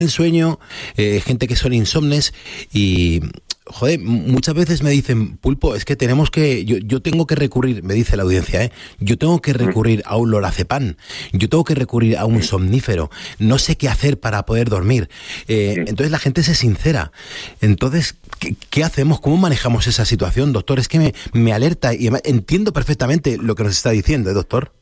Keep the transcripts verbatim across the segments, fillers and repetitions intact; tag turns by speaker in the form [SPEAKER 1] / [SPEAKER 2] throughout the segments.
[SPEAKER 1] el sueño, eh, gente que son insomnes y... Joder, muchas veces me dicen, Pulpo, es que tenemos que, yo, yo tengo que recurrir, me dice la audiencia, ¿eh? Yo tengo que recurrir a un lorazepam, yo tengo que recurrir a un somnífero, no sé qué hacer para poder dormir. Eh, entonces la gente se sincera. Entonces, ¿qué, qué hacemos? ¿Cómo manejamos esa situación, doctor? Es que me, me alerta y entiendo perfectamente lo que nos está diciendo, ¿eh, doctor?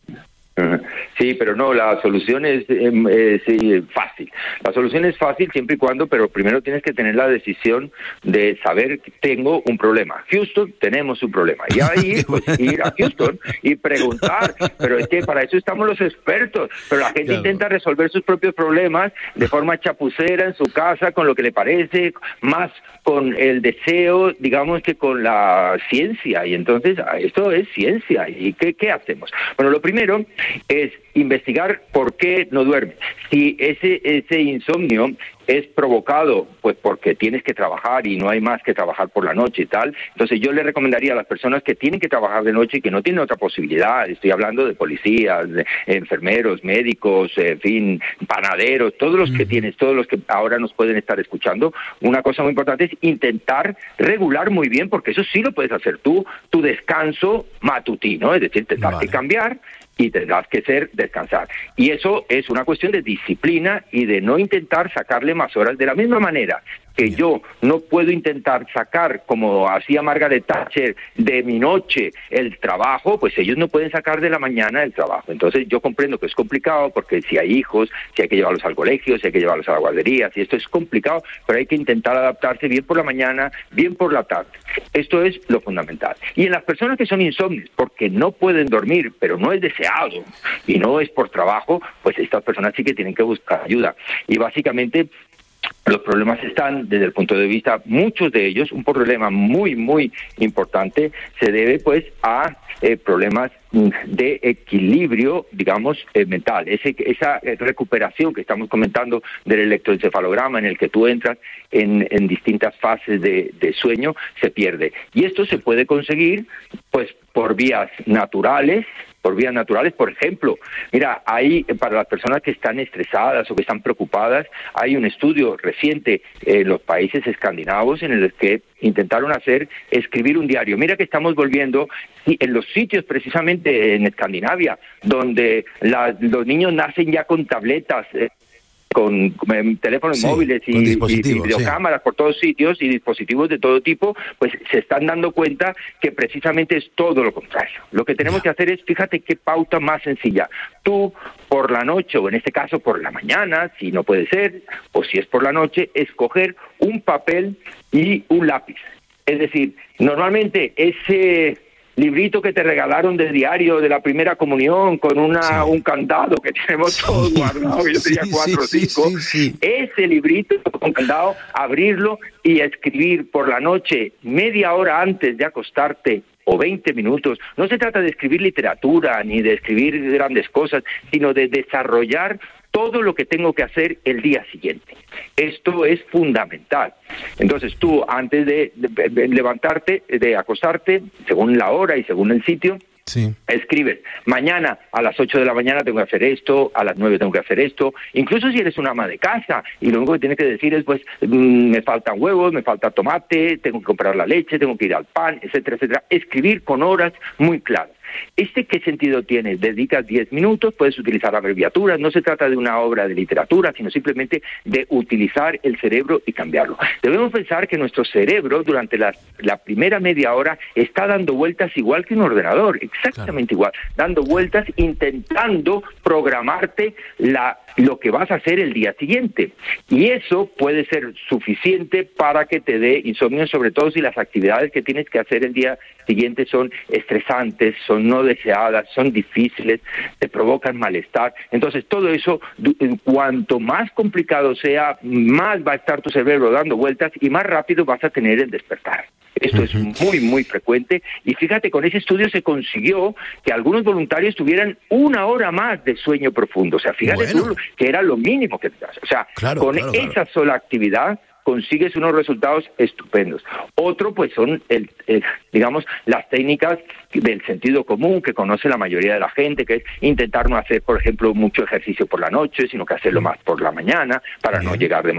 [SPEAKER 2] Sí, pero no, la solución es, eh, sí, fácil. La solución es fácil siempre y cuando, pero primero tienes que tener la decisión de saber que tengo un problema. Houston, tenemos un problema. Y ahí, pues, ir a Houston y preguntar. Pero es que para eso estamos los expertos. Pero la gente claro. intenta resolver sus propios problemas de forma chapucera en su casa, con lo que le parece, más con el deseo, digamos, que con la ciencia. Y entonces, esto es ciencia. ¿Y qué, qué hacemos? Bueno, lo primero es investigar por qué no duermes. Si ese ese insomnio es provocado pues porque tienes que trabajar y no hay más que trabajar por la noche y tal, entonces yo le recomendaría a las personas que tienen que trabajar de noche y que no tienen otra posibilidad, estoy hablando de policías, de enfermeros, médicos, en fin, panaderos, todos los que tienes, todos los que ahora nos pueden estar escuchando, una cosa muy importante es intentar regular muy bien, porque eso sí lo puedes hacer tú, tu descanso matutino, es decir, tendrás vale. que cambiar y tendrás que ser descansar. Y eso es una cuestión de disciplina y de no intentar sacarle más horas. De la misma manera que yo no puedo intentar sacar, como hacía Margaret Thatcher, de mi noche el trabajo, pues ellos no pueden sacar de la mañana el trabajo. Entonces yo comprendo que es complicado, porque si hay hijos, si hay que llevarlos al colegio, si hay que llevarlos a la guardería, si esto es complicado, pero hay que intentar adaptarse bien por la mañana, bien por la tarde. Esto es lo fundamental. Y en las personas que son insomnes, porque no pueden dormir, pero no es deseado y no es por trabajo, pues estas personas sí que tienen que buscar ayuda. Y básicamente los problemas están, desde el punto de vista, muchos de ellos, un problema muy, muy importante, se debe pues a eh, problemas de equilibrio, digamos, eh, mental. Ese, esa recuperación que estamos comentando del electroencefalograma, en el que tú entras en, en distintas fases de, de sueño, se pierde. Y esto se puede conseguir pues por vías naturales, por vías naturales, por ejemplo, mira, hay para las personas que están estresadas o que están preocupadas, hay un estudio reciente en los países escandinavos en el que intentaron hacer, escribir un diario. Mira que estamos volviendo en los sitios precisamente en Escandinavia, donde la, los niños nacen ya con tabletas, eh, con, con teléfonos sí, móviles y, y, y videocámaras sí. por todos sitios y dispositivos de todo tipo, pues se están dando cuenta que precisamente es todo lo contrario. Lo que tenemos yeah. que hacer es, fíjate qué pauta más sencilla. Tú, por la noche, o en este caso por la mañana, si no puede ser, o si es por la noche, escoger un papel y un lápiz. Es decir, normalmente ese librito que te regalaron de diario de la primera comunión con una sí. un candado que tenemos sí. todos guardados, yo tenía sí, cuatro o sí, cinco, sí, sí, sí. ese librito con candado, abrirlo y escribir por la noche, media hora antes de acostarte, o veinte minutos. No se trata de escribir literatura ni de escribir grandes cosas, sino de desarrollar todo lo que tengo que hacer el día siguiente. Esto es fundamental. Entonces tú, antes de, de, de levantarte, de acostarte, según la hora y según el sitio, sí. escribes, mañana a las ocho de la mañana tengo que hacer esto, a las nueve tengo que hacer esto, incluso si eres una ama de casa, y lo único que tienes que decir es, pues, mmm, me faltan huevos, me falta tomate, tengo que comprar la leche, tengo que ir al pan, etcétera, etcétera. Escribir con horas muy claras. ¿Este qué sentido tiene? Dedicas diez minutos, puedes utilizar abreviaturas, no se trata de una obra de literatura, sino simplemente de utilizar el cerebro y cambiarlo. Debemos pensar que nuestro cerebro durante la, la primera media hora está dando vueltas igual que un ordenador, exactamente claro. igual, dando vueltas intentando programarte la, lo que vas a hacer el día siguiente. Y eso puede ser suficiente para que te dé insomnio, sobre todo si las actividades que tienes que hacer el día siguiente son estresantes, son no deseadas, son difíciles, te provocan malestar. Entonces todo eso, cuanto más complicado sea, más va a estar tu cerebro dando vueltas y más rápido vas a tener el despertar. Esto es muy, muy frecuente. Y fíjate, con ese estudio se consiguió que algunos voluntarios tuvieran una hora más de sueño profundo. O sea, fíjate bueno. tú que era lo mínimo que te das. O sea, claro, con claro, esa claro. sola actividad consigues unos resultados estupendos. Otro, pues son, el, el, digamos, las técnicas del sentido común que conoce la mayoría de la gente, que es intentar no hacer, por ejemplo, mucho ejercicio por la noche, sino que hacerlo más por la mañana, para no llegar de